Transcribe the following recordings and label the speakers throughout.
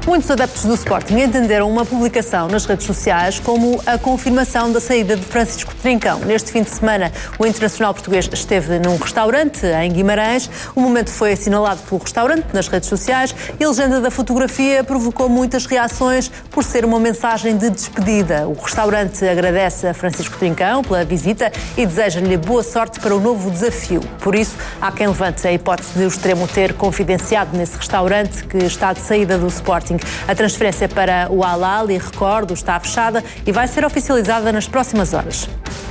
Speaker 1: Muitos adeptos do Sporting entenderam uma publicação nas redes sociais como a confirmação da saída de Francisco Trincão. Neste fim de semana, o internacional português esteve num restaurante em Guimarães. O momento foi assinalado pelo restaurante nas redes sociais e a legenda da fotografia provocou muitas reações por ser uma mensagem de despedida. O restaurante agradece a Francisco Trincão pela visita e deseja-lhe boa sorte para o novo desafio. Por isso, há quem levante a hipótese de o Extremo ter confidenciado nesse restaurante que está de saída do Sporting. A transferência para o Al Ahly, recordo, está fechada e vai ser oficializada nas próximas horas.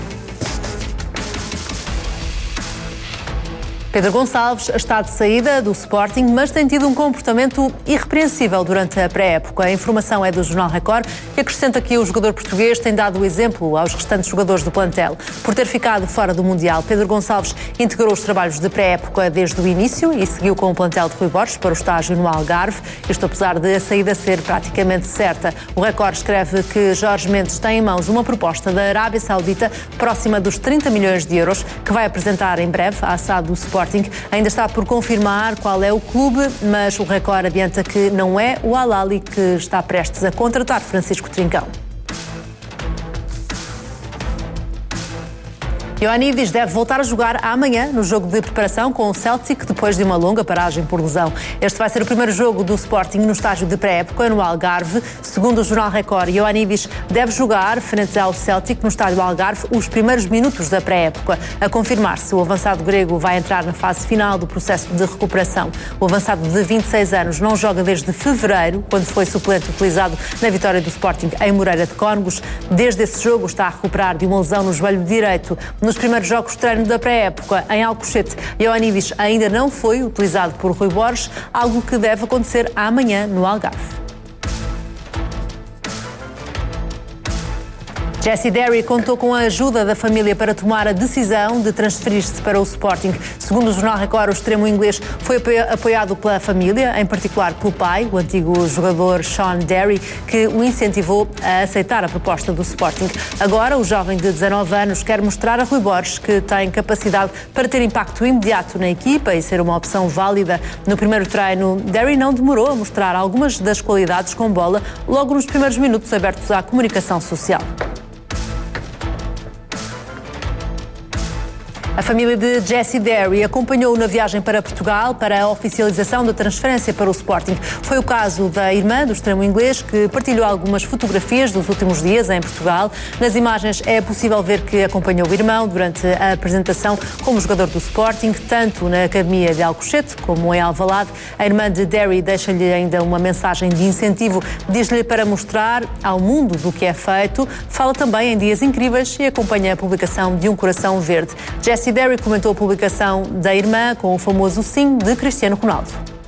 Speaker 1: Pedro Gonçalves está de saída do Sporting, mas tem tido um comportamento irrepreensível durante a pré-época. A informação é do Jornal Record, que acrescenta que o jogador português tem dado o exemplo aos restantes jogadores do plantel. Por ter ficado fora do Mundial, Pedro Gonçalves integrou os trabalhos de pré-época desde o início e seguiu com o plantel de Rui Borges para o estágio no Algarve, isto apesar de a saída ser praticamente certa. O Record escreve que Jorge Mendes tem em mãos uma proposta da Arábia Saudita próxima dos 30 milhões de euros, que vai apresentar em breve à SAD do Sporting. Ainda está por confirmar qual é o clube, mas o Record adianta que não é o Al Ahly que está prestes a contratar Francisco Trincão. Ioannidis deve voltar a jogar amanhã no jogo de preparação com o Celtic, depois de uma longa paragem por lesão. Este vai ser o primeiro jogo do Sporting no estágio de pré-época no Algarve. Segundo o Jornal Record, Ioannidis deve jogar frente ao Celtic no estádio Algarve os primeiros minutos da pré-época. A confirmar-se, o avançado grego vai entrar na fase final do processo de recuperação. O avançado de 26 anos não joga desde fevereiro, quando foi suplente utilizado na vitória do Sporting em Moreira de Cónegos. Desde esse jogo está a recuperar de uma lesão no joelho direito. Nos primeiros jogos de treino da pré-época em Alcochete, Ioannidis ainda não foi utilizado por Rui Borges, algo que deve acontecer amanhã no Algarve. Jessie Derry contou com a ajuda da família para tomar a decisão de transferir-se para o Sporting. Segundo o Jornal Record, o extremo inglês foi apoiado pela família, em particular pelo pai, o antigo jogador Sean Derry, que o incentivou a aceitar a proposta do Sporting. Agora, o jovem de 19 anos quer mostrar a Rui Borges que tem capacidade para ter impacto imediato na equipa e ser uma opção válida. No primeiro treino, Derry não demorou a mostrar algumas das qualidades com bola logo nos primeiros minutos abertos à comunicação social. A família de Jessie Derry acompanhou-o na viagem para Portugal para a oficialização da transferência para o Sporting. Foi o caso da irmã do extremo inglês, que partilhou algumas fotografias dos últimos dias em Portugal. Nas imagens é possível ver que acompanhou o irmão durante a apresentação como jogador do Sporting, tanto na Academia de Alcochete como em Alvalade. A irmã de Derry deixa-lhe ainda uma mensagem de incentivo. Diz-lhe para mostrar ao mundo do que é feito. Fala também em dias incríveis e acompanha a publicação de um coração verde. Jessie Derry comentou a publicação da irmã com o famoso sim de Cristiano Ronaldo.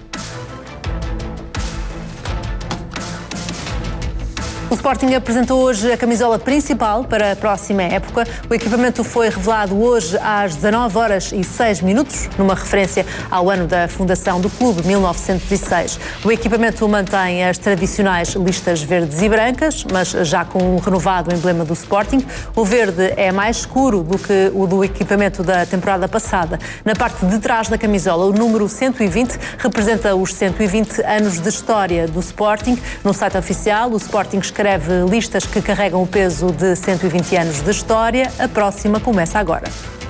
Speaker 1: O Sporting apresentou hoje a camisola principal para a próxima época. O equipamento foi revelado hoje às 19h06, numa referência ao ano da fundação do clube, 1906. O equipamento mantém as tradicionais listas verdes e brancas, mas já com um renovado emblema do Sporting. O verde é mais escuro do que o do equipamento da temporada passada. Na parte de trás da camisola, o número 120 representa os 120 anos de história do Sporting. No site oficial, o Sporting escreve listas que carregam o peso de 120 anos de história. A próxima começa agora.